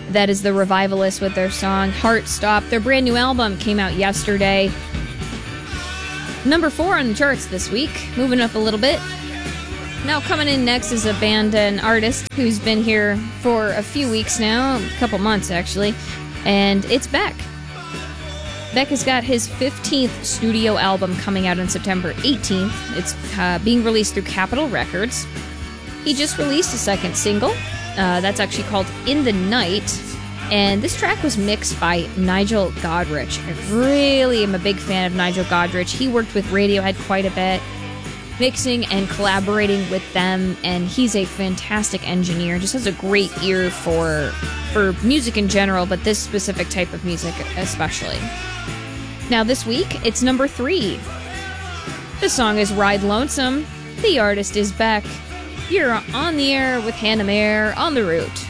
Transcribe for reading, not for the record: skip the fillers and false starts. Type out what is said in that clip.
That is the Revivalists with their song Heart Stop. Their brand new album came out yesterday. Number 4 on the charts this week, moving up a little bit. Now coming in next is a band, an artist who's been here for a few weeks now, a couple months actually, and it's Beck. Beck has got his 15th studio album coming out on September 18th. It's being released through Capitol Records. He just released a second single. That's actually called In the Night. And this track was mixed by Nigel Godrich. I really am a big fan of Nigel Godrich. He worked with Radiohead quite a bit, mixing and collaborating with them, and he's a fantastic engineer. Just has a great ear for music in general, but this specific type of music especially. Now this week, it's number 3. The song is Ride Lonesome. The artist is Beck. You're on the air with Hannah Mayer on The Root.